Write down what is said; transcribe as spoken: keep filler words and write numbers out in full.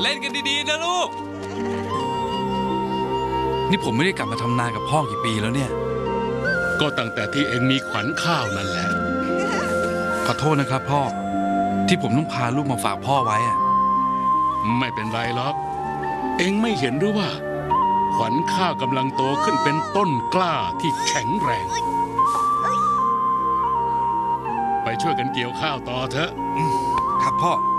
เล่นกันดีๆนะลูกนี่ผมไม่ได้กลับมาทำนากับพ่อกี่ปีแล้วเนี่ยก็ตั้งแต่ที่เองมีขวัญข้าวนั่นแหละขอโทษนะครับพ่อที่ผมต้องพาลูกมาฝากพ่อไว้อะไม่เป็นไรหรอกเองไม่เห็นหรือว่าขวัญข้าวกำลังโตขึ้นเป็นต้นกล้าที่แข็งแรงไปช่วยกันเกี่ยวข้าวต่อเถอะครับพ่อ